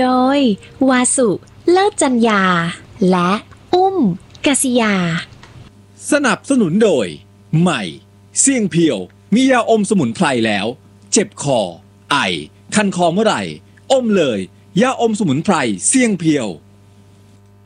ดยวาสุเลิศจัญญาและอุ้มกษิยาสนับสนุนโดยใหม่เสี่ยงเพียวมียาอมสมุนไพรแล้วเจ็บคอไอคันคอเมื่อไหร่อมเลยยาอมสมุนไพรเสี่ยงเพียว